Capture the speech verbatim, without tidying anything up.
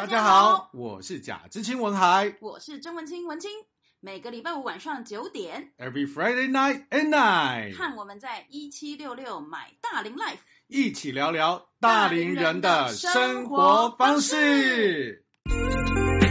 大家好，我是贾知青文海， 我是曾文清文清。每个礼拜五晚上九点 ，Every Friday night at night， 和我们在一七六六买大龄 Life 一起聊聊大龄人的生活方式。